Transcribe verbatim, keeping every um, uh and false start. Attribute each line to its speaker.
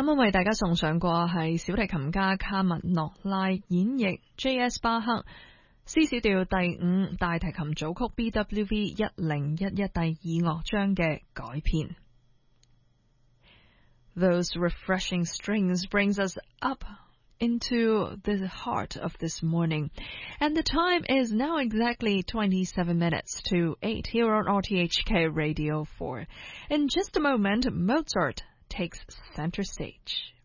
Speaker 1: 今晚為大家送上過係小提琴家卡文諾拉演繹 J S 巴克 C 小調第五大提琴組曲 B W V 一零一一第二樂章嘅改編。Those refreshing strings brings us up into the heart of this morning, and the time is now exactly twenty-seven minutes to eight here on R T H K Radio four. In just a moment, Mozart takes center stage.